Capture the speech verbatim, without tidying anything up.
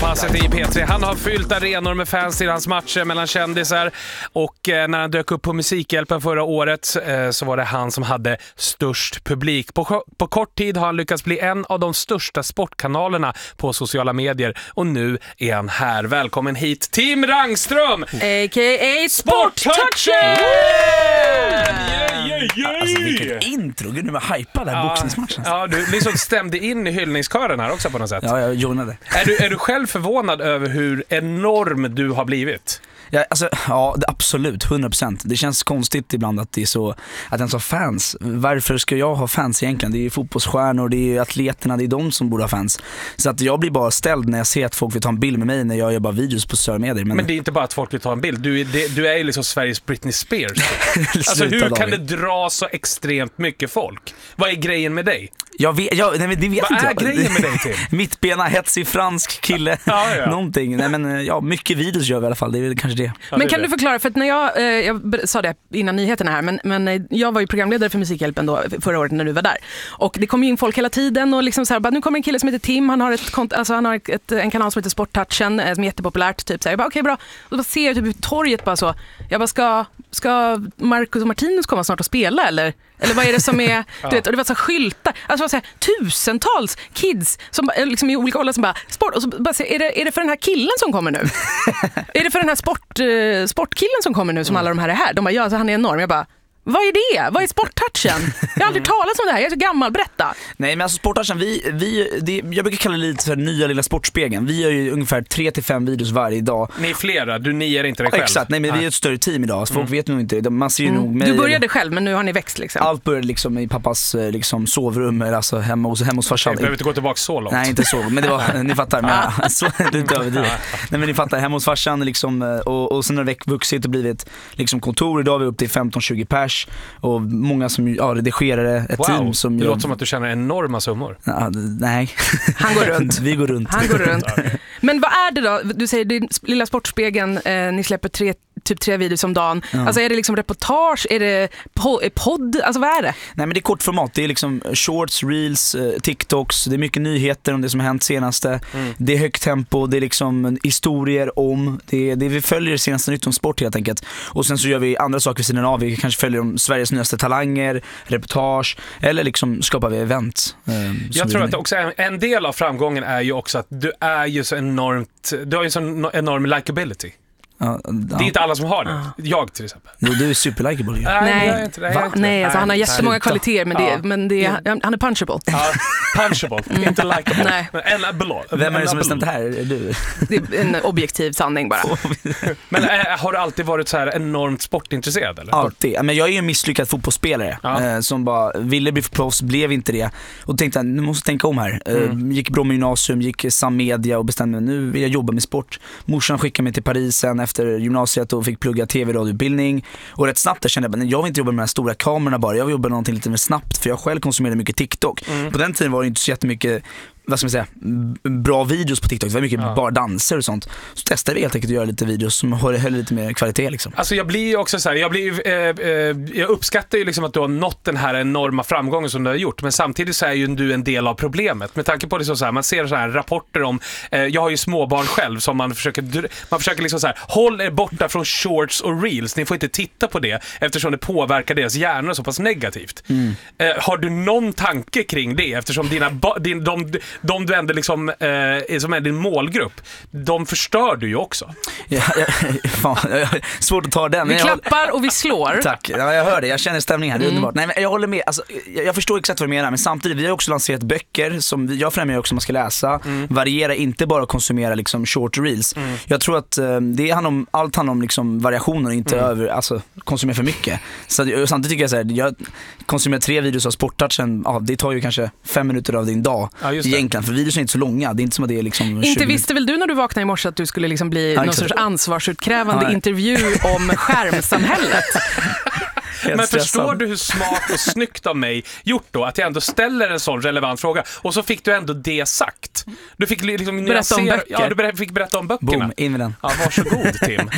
Lasset i P tre. Han har fyllt arenor med fans i hans matcher mellan kändisar. Och eh, när han dök upp på Musikhjälpen förra året eh, så var det han som hade störst publik. På, på kort tid har han lyckats bli en av de största sportkanalerna på sociala medier. Och nu är han här. Välkommen hit, Tim Rangström! A K A Sporttouchen! Yeah, yeah, yeah. Alltså vilket intro, gud nu var hypad där, ja, boxningsmatchen. Ja, du liksom stämde in i hyllningskören här också på något sätt. Ja, jag joinade. Är du, är du själv förvånad över hur enorm du har blivit? Ja, alltså, ja, det, absolut, hundra procent. Det känns konstigt ibland att det är så, att ens har fans. Varför ska jag ha fans egentligen? Det är ju fotbollsstjärnor, det är ju atleterna, det är de som borde ha fans. Så att jag blir bara ställd när jag ser att folk vill ta en bild med mig när jag gör bara videos på sociala medier. Men, men det är inte bara att folk vill ta en bild. Du är, det, du är ju liksom Sveriges Britney Spears. Alltså hur kan det dra så extremt mycket folk? Vad är grejen med dig? Jag vet, jag, nej, det vet Vad inte är jag. grejen med dig till? Mittbena, hetsig fransk kille. Ja, ja. Någonting. Nej, men, ja, mycket videos gör vi i alla fall. Det är väl kanske det. Ja, men det kan det. du förklara, för att när jag, eh, jag sa det innan nyheterna här, men, men jag var ju programledare för Musikhjälpen då, förra året när du var där. Och det kom ju in folk hela tiden och liksom så här, bara, nu kommer en kille som heter Tim, han har, ett, alltså, han har ett, ett, en kanal som heter Sporttouchen, som är jättepopulärt. Typ, så här. Jag bara, okej, bra. Och då ser jag typ ut torget bara så, jag bara, ska, ska Marcus och Martinus komma snart och spela eller? Eller vad är det som är, du vet, och det var så skyltar, alltså så här, tusentals kids som liksom i olika åldrar som bara, sport, och så bara säger, är det, är det för den här killen som kommer nu? Är det för den här sport, uh, sportkillen som kommer nu som alla de här är här? De bara, ja, alltså, han är enorm. Jag bara, vad är det? Vad är Sporttouchen? Jag har aldrig talat om det här, jag är så gammal, berätta. Nej, men alltså Sporttouchen, vi, vi, det, jag brukar kalla det lite så här nya lilla sportspegeln. Vi gör ju ungefär tre till fem videos varje dag. Ni är flera, du niar inte dig själv. Exakt, nej men nej. Vi är ett större team idag, så folk mm. vet nog inte. Man ser ju mm. nog mig. Du började själv, men nu har ni växt liksom. Allt började liksom i pappas liksom, sovrum, alltså hemma hos, hemma hos farsan. Jag behöver inte gå tillbaka så långt. Nej, inte så, men det var, ni fattar. Men, så, det inte över det. Nej, men ni fattar, hemma hos farsan liksom, och, och sen har det vuxit och blivit liksom, kontor. Idag är vi upp till femton tjugo pers och många som ja, redigerare, ett wow. team som det gör... låter som att du känner enorma summor. Ja, nej. Han går runt. Vi går runt. Han går runt. Men vad är det då? Du säger det lilla Sportspegeln, eh, ni släpper tre, typ tre videos om dagen. Ja. Alltså är det liksom reportage, är det po- podd, alltså vad är det? Nej, men det är kortformat, det är liksom shorts, reels, eh, TikToks, det är mycket nyheter om det som har hänt senaste. Mm. Det är högt tempo, det är liksom historier om, det är, det är vi följer det senaste nytt om sport helt enkelt. Och sen så gör vi andra saker vid sidan av, vi kanske följer om Sveriges nyaste talanger, reportage, eller liksom skapar vi event. Eh, Jag tror att också en, en del av framgången är ju också att du är ju så enormt, du har ju så enorm likability. Ja, ja. Det är inte alla som har det. Jag till exempel. Jo, du är superlikeable. Nej, nej, jag är inte, jag är inte. nej alltså, han har jättemånga nej. kvaliteter, men, det, ja. men det, han är punchable. Ja, punchable, mm. inte likeable. Nej. Men en below. Vem är det som har bestämt det här? Är du? Det är en objektiv sanning bara. Men äh, har du alltid varit så här enormt sportintresserad? Eller? Alltid. Men jag är ju en misslyckad fotbollsspelare ja. eh, som bara ville bli proffs, blev inte det. Och tänkte, nu måste jag tänka om här. Mm. Eh, gick Bromma gymnasium, gick Sam Media och bestämde nu vill jag jobba med sport. Morsan skickade mig till Paris sen efter gymnasiet och fick plugga tv-radioutbildning. Och rätt snabbt där kände jag att jag vill inte jobba med de här stora kamerorna bara. Jag vill jobba med någonting lite mer snabbt, för jag själv konsumerade mycket TikTok. Mm. På den tiden var det inte så jättemycket, vad ska man säga, bra videos på TikTok. Det var mycket ja. bara danser och sånt. Så testade vi helt enkelt att göra lite videos som höll lite mer kvalitet liksom. Alltså jag blir ju också så här, jag blir eh, eh, jag uppskattar ju liksom att du har nått den här enorma framgången som du har gjort, men samtidigt så är ju du en del av problemet. Med tanke på det så här, man ser så här rapporter om eh, jag har ju småbarn själv som man försöker man försöker liksom så här, håll er borta från shorts och reels. Ni får inte titta på det eftersom det påverkar deras hjärnor så pass negativt. Mm. Eh, har du någon tanke kring det eftersom dina ba- din, de de du ändå liksom, eh, som är din målgrupp, de förstör du ju också. Ja, ja, fan, svårt att ta den. Vi jag klappar håller... och vi slår. Tack, ja, jag hör det, jag känner stämningen här, det är mm. underbart. Nej, men jag håller med, alltså, jag, jag förstår exakt vad du menar, men samtidigt, vi har också lanserat böcker som vi, jag främjar också man ska läsa, mm. variera, inte bara konsumera liksom short reels. Mm. Jag tror att eh, det handlar om, allt handlar om liksom variationer, inte mm. över, alltså konsumera för mycket. Så samtidigt tycker jag så här, jag konsumerar tre videos av Sporttouchen, ja, det tar ju kanske fem minuter av din dag. Ja, egentligen, för videos är inte så långa. Det är inte som att det är liksom inte visste väl du när du vaknade i morse att du skulle liksom bli ja, någon sorts ansvarsutkrävande ja, intervju om skärmsamhället. Men förstår du hur smart och snyggt av mig gjort då att jag ändå ställer en sån relevant fråga och så fick du ändå det sagt. Du fick liksom berätta om böcker. Ja, du fick berätta om böckerna. Boom, in med den. Ja, varsågod Tim.